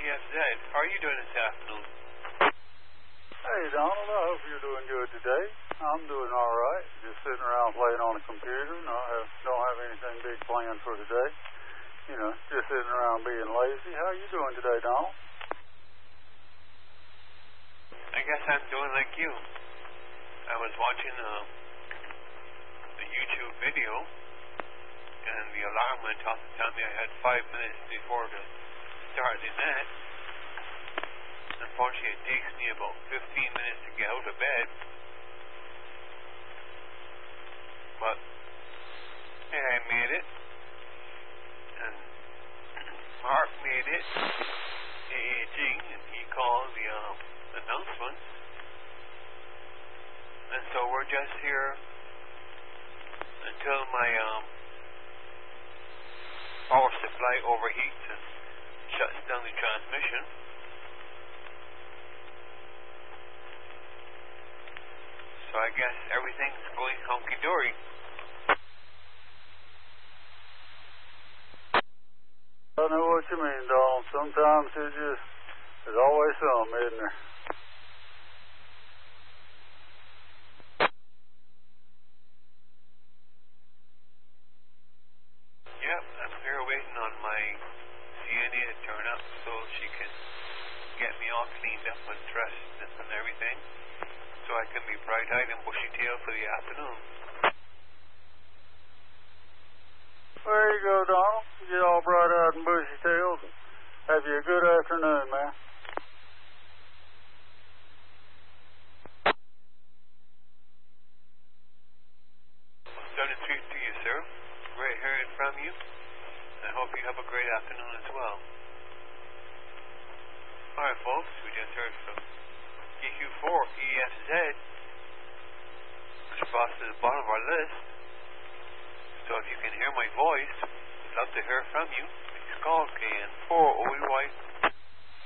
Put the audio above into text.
EFZ. How are you doing this afternoon? Hey, Donald, I hope you're doing good today. I'm doing all right. Just sitting around playing on a computer. Don't have anything big planned for today. You know, just sitting around being lazy. How are you doing today, Donald? I guess I'm doing like you. I was watching the YouTube video, and the alarm went off to tell me I had 5 minutes before the start of the net. Unfortunately, it takes me about 15 minutes to get out of bed. But, hey, I made it. And Mark made it. AAG, and he called the announcements. And so we're just here until my power supply overheats and shuts down the transmission. So I guess everything's going hunky-dory. I know what you mean, Donald. Sometimes there's always some, isn't there? Yep, I'm here waiting on my CNA to turn up so she can get me all cleaned up and dressed and everything, so I can be bright-eyed and bushy-tailed for the afternoon. There you go, Donald. Get all bright-eyed and bushy-tailed. Have you a good afternoon, man. Well, starting to treat to you, sir. Great hearing from you. I hope you have a great afternoon as well. Alright, folks, we just heard from EQ4 EFZ, which across to the bottom of our list. So if you can hear my voice, I'd love to hear from you. Please call KN4OEY